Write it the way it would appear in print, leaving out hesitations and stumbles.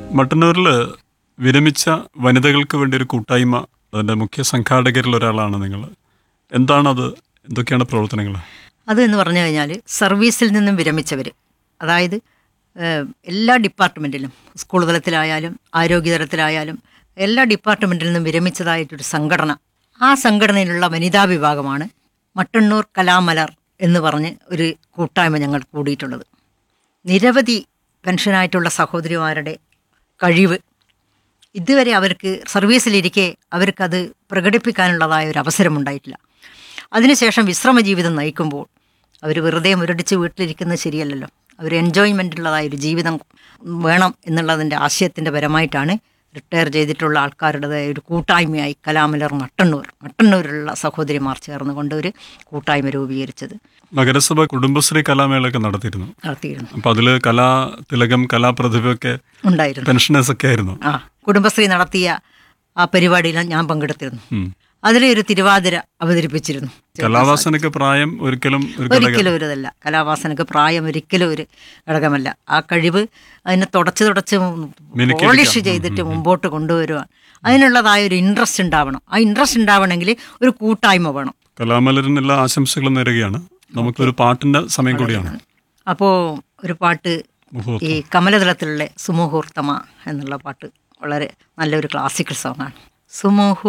മട്ടന്നൂരിൽ വിരമിച്ച വനിതകൾക്ക് വേണ്ടി ഒരു കൂട്ടായ്മ, അതിൻ്റെ മുഖ്യ സംഘാടകരിൽ ഒരാളാണ് നിങ്ങൾ. എന്താണത്? എന്തൊക്കെയാണ് പ്രവർത്തനങ്ങൾ? അത് എന്ന് പറഞ്ഞു കഴിഞ്ഞാൽ സർവീസിൽ നിന്നും വിരമിച്ചവർ, അതായത് എല്ലാ ഡിപ്പാർട്ട്മെൻറ്റിലും, സ്കൂൾ തലത്തിലായാലും ആരോഗ്യതലത്തിലായാലും എല്ലാ ഡിപ്പാർട്ട്മെൻറ്റിൽ നിന്നും വിരമിച്ചതായിട്ടൊരു സംഘടന. ആ സംഘടനയിലുള്ള വനിതാ വിഭാഗമാണ് മട്ടന്നൂർ കലാമലർ എന്ന് പറഞ്ഞ് ഒരു കൂട്ടായ്മ ഞങ്ങൾ കൂടിയിട്ടുള്ളത്. നിരവധി പെൻഷനായിട്ടുള്ള സഹോദരിമാരുടെ കഴിവ് ഇതുവരെ അവർക്ക് സർവീസിലിരിക്കെ അവർക്കത് പ്രകടിപ്പിക്കാനുള്ളതായ ഒരു അവസരമുണ്ടായിട്ടില്ല. അതിനുശേഷം വിശ്രമ ജീവിതം നയിക്കുമ്പോൾ അവർ വെറുതെ മുരടിച്ച് വീട്ടിലിരിക്കുന്നത് ശരിയല്ലല്ലോ. അവർ എൻജോയ്മെൻറ്റുള്ളതായൊരു ജീവിതം വേണം എന്നുള്ളതിൻ്റെ ആശയത്തിൻ്റെ പരമായിട്ടാണ് റിട്ടയർ ചെയ്തിട്ടുള്ള ആൾക്കാരുടേതായ ഒരു കൂട്ടായ്മയായി കലാമലർ മട്ടന്നൂരിലുള്ള സഹോദരിമാർ ചേർന്നുകൊണ്ട് ഒരു കൂട്ടായ്മ രൂപീകരിച്ചത്. നഗരസഭ കുടുംബശ്രീ കലാമേളയൊക്കെ നടത്തിയിരുന്നു. അപ്പോൾ അതിൽ കലാതിലകം, കലാപ്രതിഭയൊക്കെ ഉണ്ടായിരുന്നു, പെൻഷനേഴ്സൊക്കെ ആയിരുന്നു. കുടുംബശ്രീ നടത്തിയ ആ പരിപാടിയിൽ ഞാൻ പങ്കെടുത്തിരുന്നു. അതിലൊരു തിരുവാതിര അവതരിപ്പിച്ചിരുന്നു. കലാവാസനക്ക് പ്രായം ഒരിക്കലും ഒരിതല്ല. കലാവാസനക്ക് പ്രായം ഒരിക്കലും ഒരു ഘടകമല്ല. ആ കഴിവ് അതിനെ തുടച്ച് പോളിഷ് ചെയ്തിട്ട് മുമ്പോട്ട് കൊണ്ടുവരുവാൻ അതിനുള്ളതായ ഒരു ഇൻട്രസ്റ്റ് ഉണ്ടാവണം. ആ ഇൻട്രസ്റ്റ് ഉണ്ടാവണമെങ്കിൽ ഒരു കൂട്ടായ്മ വേണം. കലാമലരിന് എല്ലാ ആശംസകളും നേരുകയാണ്. നമുക്കൊരു പാട്ടിൻ്റെ സമയം കൂടിയാണ്. അപ്പോൾ ഒരു പാട്ട്, ഈ കമലതലത്തിലുള്ള സുമുഹൂർത്തമ എന്നുള്ള പാട്ട് വളരെ നല്ലൊരു ക്ലാസിക്കൽ സോങ്ങാണ്. സുമുഹൂർത്തമ